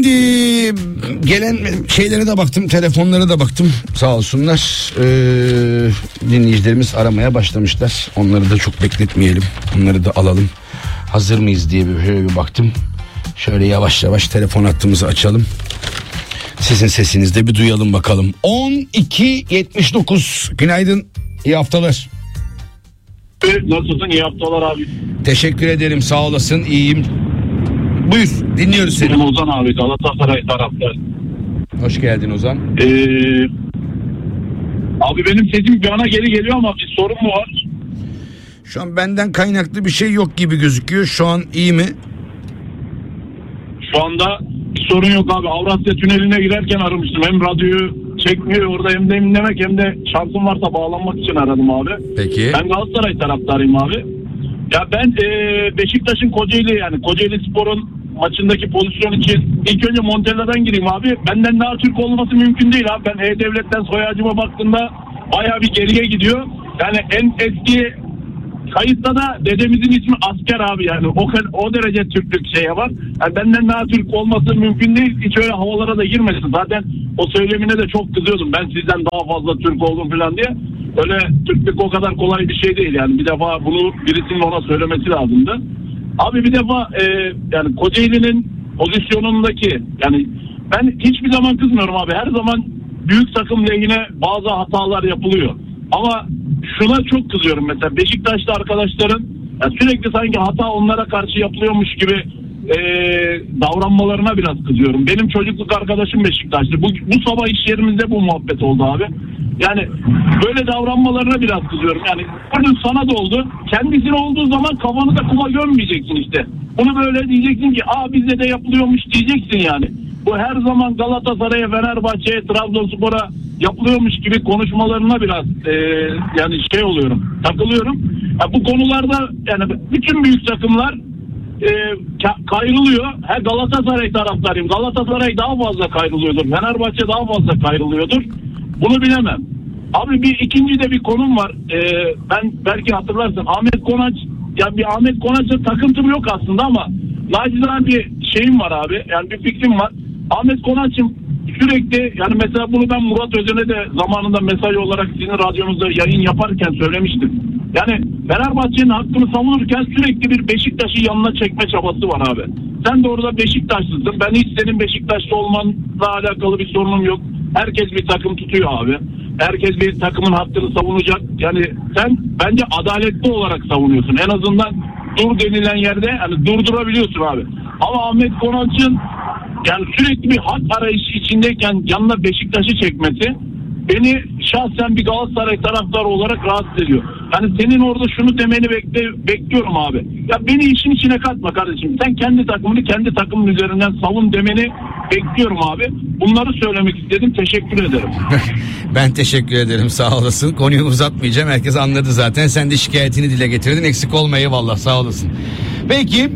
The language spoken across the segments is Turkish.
Şimdi gelen şeylere de baktım, telefonlara da baktım, sağ olsunlar. Dinleyicilerimiz aramaya başlamışlar. Onları da çok bekletmeyelim, onları da alalım. Hazır mıyız diye şöyle bir baktım. Şöyle yavaş yavaş telefon hattımızı açalım. Sizin sesinizi de bir duyalım bakalım. 12.79. Günaydın, iyi haftalar. Nasılsın? İyi haftalar abi. Teşekkür ederim, sağ olasın, iyiyim. Buyur, dinliyoruz seni. Benim Ozan abi, Galatasaray taraftar. Hoş geldin Ozan. Abi benim sesim bir ana geri geliyor ama bir sorun mu var? Şu an benden kaynaklı bir şey yok gibi gözüküyor. Şu an iyi mi? Şu anda bir sorun yok abi. Avrasya Tüneli'ne girerken aramıştım. Hem radyoyu çekmiyor orada, hem de dinlemek, hem de şansım varsa bağlanmak için aradım abi. Peki. Ben Galatasaray taraftarıyım abi. Ya ben Beşiktaş'ın Kocaeli Spor'un maçındaki pozisyon için ilk önce Montella'dan gireyim abi. Benden daha Türk olması mümkün değil abi. Ben E-Devlet'ten soy ağacıma baktığımda bayağı bir geriye gidiyor. Yani en eski kayıtta da dedemizin ismi Asker abi, yani o derece Türklük şeye var. Yani benden daha Türk olması mümkün değil. Hiç öyle havalara da girmesin. Zaten o söylemine de çok kızıyordum. Ben sizden daha fazla Türk oldum falan diye. Öyle Türklük o kadar kolay bir şey değil yani. Bir defa bunu birisinin ona söylemesi lazımdı. Abi bir defa yani Kocaeli'nin pozisyonundaki, yani ben hiçbir zaman kızmıyorum abi. Her zaman büyük takım lehine bazı hatalar yapılıyor. Ama şuna çok kızıyorum mesela, Beşiktaşlı arkadaşların sürekli sanki hata onlara karşı yapılıyormuş gibi davranmalarına biraz kızıyorum. Benim çocukluk arkadaşım Beşiktaşlı. Bu sabah iş yerimizde bu muhabbet oldu abi. Yani böyle davranmalarına biraz kızıyorum. Yani bugün sana da oldu. Kendisine olduğu zaman kafanı da kuma gömmeyeceksin işte. Bunu böyle diyeceksin ki bizde de yapılıyormuş diyeceksin yani. Bu her zaman Galatasaray'a, Fenerbahçe'ye, Trabzonspor'a yapılıyormuş gibi konuşmalarına biraz yani şey oluyorum, takılıyorum. Bu konularda yani bütün büyük takımlar kayrılıyor. Galatasaray taraftarıyım. Galatasaray daha fazla kayrılıyordur. Fenerbahçe daha fazla kayrılıyordur. Bunu bilemem. Abi ikinci de bir konum var. Ben belki hatırlarsın. Ahmet Konaç, ya bir Ahmet Konaç'la takıntım yok aslında ama nacizane bir şeyim var abi. Yani bir fikrim var. Ahmet Konaç'ın sürekli, yani mesela bunu ben Murat Özen'e de zamanında mesaj olarak sizin radyonuzda yayın yaparken söylemiştim. Yani Fenerbahçe'nin hakkını savunurken sürekli bir Beşiktaş'ı yanına çekme çabası var abi. Sen de orada Beşiktaşlısın. Ben hiç senin Beşiktaşlı olmanla alakalı bir sorunum yok. Herkes bir takım tutuyor abi. Herkes bir takımın hakkını savunacak. Yani sen bence adaletli olarak savunuyorsun. En azından dur denilen yerde yani durdurabiliyorsun abi. Ama Ahmet Konaç'ın yani sürekli bir hak arayışı içindeyken yanına Beşiktaş'ı çekmesi beni şahsen bir Galatasaray taraftarı olarak rahatsız ediyor. Yani senin orada şunu demeni bekliyorum abi. Ya beni işin içine katma kardeşim. Sen kendi takımını kendi takımın üzerinden savun demeni bekliyorum abi. Bunları söylemek istedim. Teşekkür ederim. Ben teşekkür ederim, sağ olasın. Konuyu uzatmayacağım. Herkes anladı zaten. Sen de şikayetini dile getirdin. Eksik olma, eyvallah, sağ olasın. Peki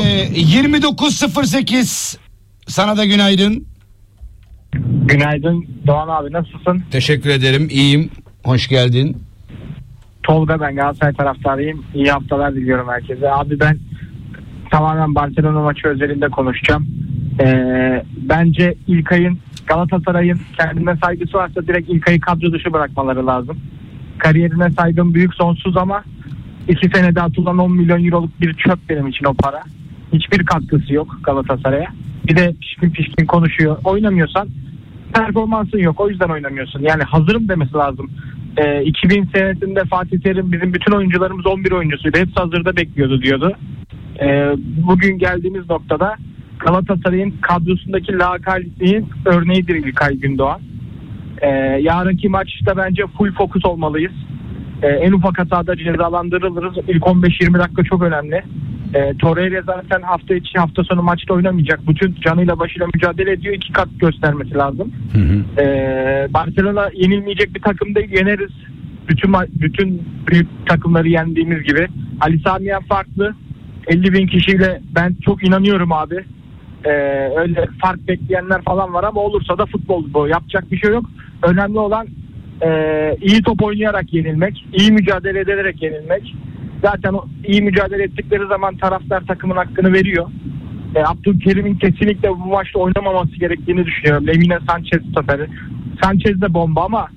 29.08 sana da günaydın. Günaydın Doğan abi, nasılsın? Teşekkür ederim, iyiyim. Hoş geldin. Tolga, ben Galatasaray taraftarıyım. İyi haftalar diliyorum herkese. Abi ben tamamen Barcelona maçı özelinde konuşacağım. Bence İlkay'ın, Galatasaray'ın kendine saygısı varsa direkt İlkay'ı kadro dışı bırakmaları lazım. Kariyerine saygım büyük, sonsuz, ama 2 senede atılan 10 milyon euroluk bir çöp benim için o para. Hiçbir katkısı yok Galatasaray'a. Bir de pişkin konuşuyor. Oynamıyorsan performansın yok, o yüzden oynamıyorsun. Yani hazırım demesi lazım. 2000 senesinde Fatih Terim bizim bütün oyuncularımız 11 oyuncusuydu. Hepsi hazırda bekliyordu diyordu. Bugün geldiğimiz noktada Galatasaray'ın kadrosundaki lakaytliğin örneğidir İlkay Gündoğan. Yarınki maçta bence full fokus olmalıyız. En ufak hatada cezalandırılırız. İlk 15-20 dakika çok önemli. Torreira zaten hafta içi hafta sonu maçta oynamayacak. Bütün canıyla başıyla mücadele ediyor. 2 kat göstermesi lazım. Barcelona yenilmeyecek bir takım değil. Yeneriz. Bütün büyük takımları yendiğimiz gibi. Ali Sami Yen farklı. 50.000 kişiyle ben çok inanıyorum abi. Öyle fark bekleyenler falan var ama olursa da futbol bu. Yapacak bir şey yok. Önemli olan iyi top oynayarak yenilmek, iyi mücadele ederek yenilmek. Zaten o iyi mücadele ettikleri zaman taraftar takımın hakkını veriyor. Abdülkerim'in kesinlikle bu maçta oynamaması gerektiğini düşünüyorum. Lemina Sanchez stoperi. Sanchez de bomba ama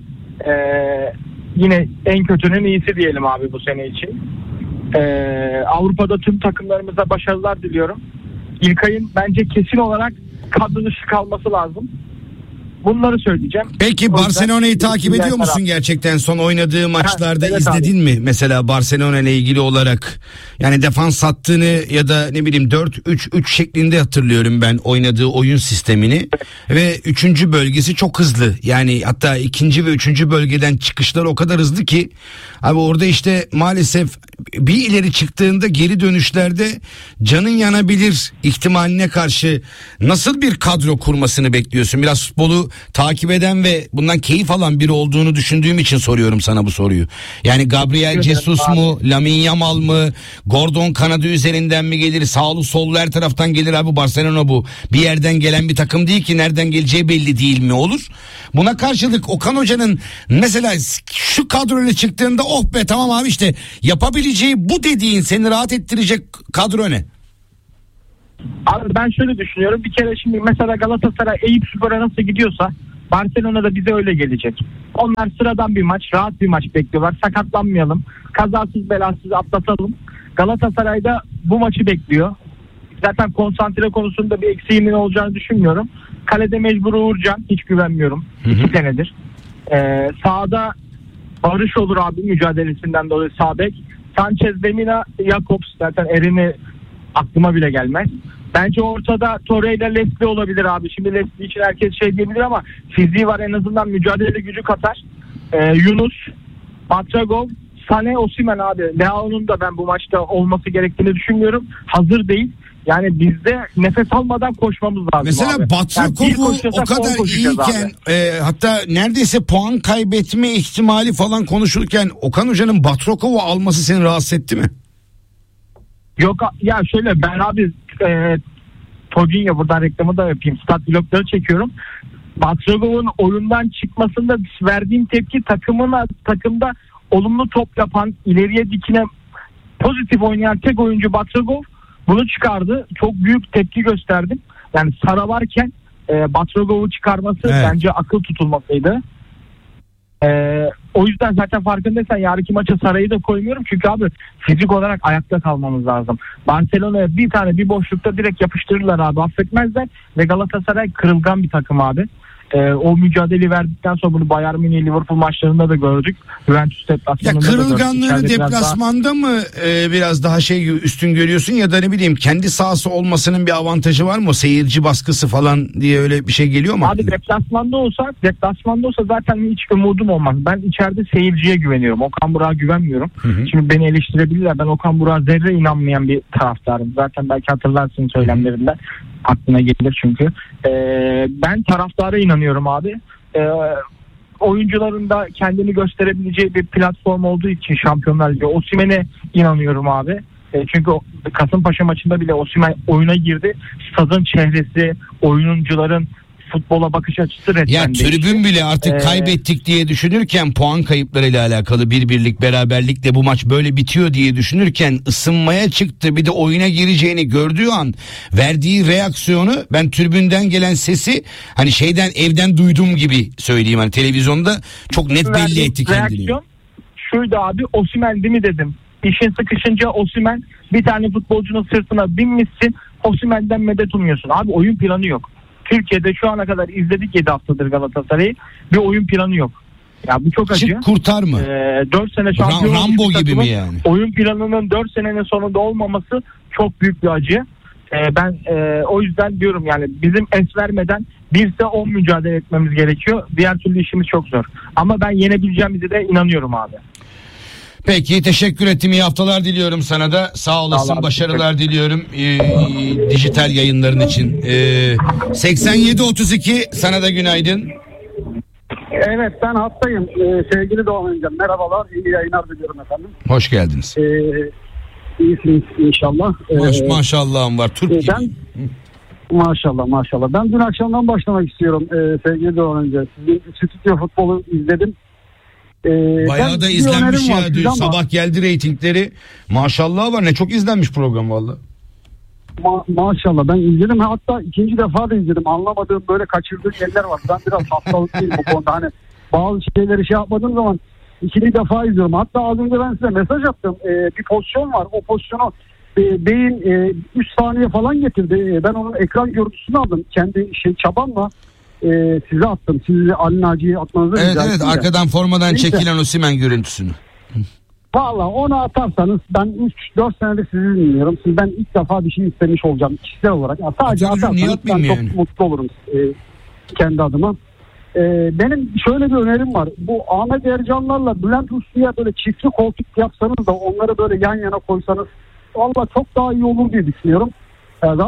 yine en kötünün iyisi diyelim abi bu sene için. Avrupa'da tüm takımlarımıza başarılar diliyorum. İlkay'ın bence kesin olarak kadro dışı kalması lazım. Bunları söyleyeceğim. Peki Barcelona'yı takip ediyor musun taraf. gerçekten? Son oynadığı maçlarda evet izledin mi? Mesela Barcelona ile ilgili olarak yani defans hattını ya da ne bileyim 4-3-3 şeklinde hatırlıyorum ben oynadığı oyun sistemini ve 3. bölgesi çok hızlı. Yani hatta 2. ve 3. bölgeden çıkışlar o kadar hızlı ki abi orada işte maalesef bir ileri çıktığında geri dönüşlerde canın yanabilir ihtimaline karşı nasıl bir kadro kurmasını bekliyorsun? Biraz futbolu takip eden ve bundan keyif alan biri olduğunu düşündüğüm için soruyorum sana bu soruyu. Yani Gabriel Jesus mu, Lamine Yamal mı, Gordon kanadı üzerinden mi gelir, sağlı sollu her taraftan gelir abi Barcelona bu. Bir yerden gelen bir takım değil ki nereden geleceği belli değil mi olur? Buna karşılık Okan Hoca'nın mesela şu kadroyla çıktığında oh be tamam abi işte yapabileceği bu dediğin seni rahat ettirecek kadro ne? Abi ben şöyle düşünüyorum. Bir kere şimdi mesela Galatasaray Eyüpspor'a nasıl gidiyorsa Barcelona'da bize öyle gelecek. Onlar sıradan bir maç, rahat bir maç bekliyorlar. Sakatlanmayalım. Kazasız belasız atlatalım. Galatasaray'da bu maçı bekliyor. Zaten konsantre konusunda bir eksiğimin olacağını düşünmüyorum. Kalede mecbur Uğurcan. Hiç güvenmiyorum. 2 senedir. Sağda Barış olur abi mücadelesinden dolayı sağ bek. Sanchez, Lemina, Jakobs zaten Eren'i aklıma bile gelmez. Bence ortada Torreira, Leslie olabilir abi. Şimdi Leslie için herkes şey diyebilir ama fiziği var, en azından mücadele gücü katar. Yunus, Batragov, Sané, Osimhen abi. Leao'nun da ben bu maçta olması gerektiğini düşünmüyorum. Hazır değil. Yani bizde nefes almadan koşmamız lazım. Mesela abi. Batrakov'u o kadar iyiyken hatta neredeyse puan kaybetme ihtimali falan konuşulurken Okan Hoca'nın Batrakov'u alması seni rahatsız etti mi? Yok ya şöyle ben abi Toginya buradan reklamı da yapayım. Stat blokları çekiyorum. Batragov'un oyundan çıkmasında verdiğim tepki takımda olumlu top yapan, ileriye dikine pozitif oynayan tek oyuncu Batragov. Bunu çıkardı. Çok büyük tepki gösterdim. Yani Sara varken Batragov'u çıkarması bence akıl tutulmasıydı. O yüzden zaten farkındaysan yarınki maça Saray'ı da koymuyorum. Çünkü abi fizik olarak ayakta kalmamız lazım. Barcelona'ya bir boşlukta direkt yapıştırırlar abi, affetmezler. Ve Galatasaray kırılgan bir takım abi. O mücadeleyi verdikten sonra bunu Bayern Münih, Liverpool maçlarında da gördük. Juventus deplasmanında da gördük. Kırılganlığını deplasmanda mı biraz daha üstün görüyorsun ya da ne bileyim kendi sahası olmasının bir avantajı var mı? O seyirci baskısı falan diye öyle bir şey geliyor mu? Abi deplasmanda olsa zaten hiç umudum olmaz. Ben içeride seyirciye güveniyorum. Okan Burak'a güvenmiyorum. Şimdi beni eleştirebilirler. Ben Okan Burak'a zerre inanmayan bir taraftarım. Zaten belki hatırlarsın söylemlerinden. Aklına gelir çünkü. Ben taraftara inanıyorum abi. Oyuncuların da kendini gösterebileceği bir platform olduğu için Şampiyonlar Ligi. Osimhen'e inanıyorum abi. Çünkü Kasımpaşa maçında bile Osimhen oyuna girdi. Stadın çehresi, oyuncuların futbola bakış açısı resmen ya tribün bile artık kaybettik diye düşünürken puan kayıplarıyla alakalı birlik beraberlikle bu maç böyle bitiyor diye düşünürken ısınmaya çıktı, bir de oyuna gireceğini gördüğü an verdiği reaksiyonu ben tribünden gelen sesi hani evden duyduğum gibi söyleyeyim, hani televizyonda çok net belli etti kendini. Reaksiyon şuydu abi, Osimhen değil mi dedim. İşin sıkışınca Osimhen, bir tane futbolcunun sırtına binmişsin, Osimhen'den medet umuyorsun. Abi oyun planı yok. Türkiye'de şu ana kadar izledik 7 haftadır Galatasaray'ı. Bir oyun planı yok. Ya bu çok acı. Çık kurtar mı? 4 sene şampiyon Rambo gibi mi yani? Oyun planının 4 senenin sonunda olmaması çok büyük bir acı. Ben o yüzden diyorum yani bizim es vermeden 1-10 mücadele etmemiz gerekiyor. Diğer türlü işimiz çok zor. Ama ben yenebileceğimize de inanıyorum abi. Peki, teşekkür ettim. İyi haftalar diliyorum sana da. Sağ olasın. Allah başarılar diliyorum dijital yayınların için. 8732 sana da günaydın. Evet, ben hastayım. Sevgili Doğan Hocam, merhabalar. İyi yayınlar diliyorum efendim. Hoş geldiniz. İyisiniz inşallah. Maşallahım var. Türk gibi. Maşallah. Ben dün akşamdan başlamak istiyorum sevgili Doğan Hocam. Sizin stüdyo futbolu izledim. Bayağı da izlenmiş ya. Dün sabah geldi reytingleri. Maşallah var. Ne çok izlenmiş program valla. Maşallah ben izledim. Hatta ikinci defa da izledim. Anlamadığım böyle kaçırdığım yerler var. Ben biraz hastalıklıyım bu konuda. Hani bazı şeyleri şey yapmadığım zaman ikinci defa izliyorum. Hatta az önce ben size mesaj attım. Bir pozisyon var. O pozisyonu beyin 3 saniye falan getirdi. Ben onun ekran görüntüsünü aldım. Kendi çabamla size attım. Sizi Ali Naci'ye atmanızı rica ettim. Evet arkadan formadan Neyse. çekilen Osimhen görüntüsünü. Valla onu atarsanız ben 3-4 senedir sizi dinliyorum. Sizden ilk defa bir şey istemiş olacağım kişisel olarak. Ya sadece Atıyorum, niye atarsanız ben atmayayım çok yani? mutlu olurum kendi adıma. Benim şöyle bir önerim var. Bu Ahmet Ercanlarla Bülent Uslu'ya böyle çiftli koltuk yapsanız da onları böyle yan yana koysanız valla çok daha iyi olur diye düşünüyorum. Daha